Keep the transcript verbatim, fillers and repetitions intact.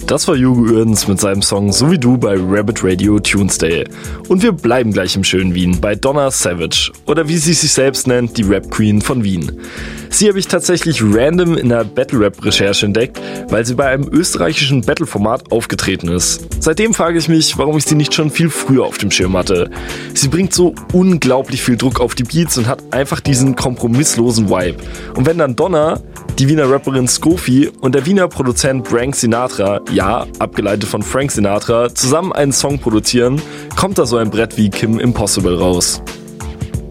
Das war Hugo Uerdens mit seinem Song So wie du bei Rabbit Radio Tuesday. Und wir bleiben gleich im schönen Wien bei Donna Savage oder wie sie sich selbst nennt, die Rap Queen von Wien. Sie habe ich tatsächlich random in der Battle-Rap-Recherche entdeckt, weil sie bei einem österreichischen Battle-Format aufgetreten ist. Seitdem frage ich mich, warum ich sie nicht schon viel früher auf dem Schirm hatte. Sie bringt so unglaublich viel Druck auf die Beats und hat einfach diesen kompromisslosen Vibe. Und wenn dann Donna, die Wiener Rapperin Skofi und der Wiener Produzent Brank Sinatra, ja, abgeleitet von Frank Sinatra, zusammen einen Song produzieren, kommt da so ein Brett wie Kim Impossible raus.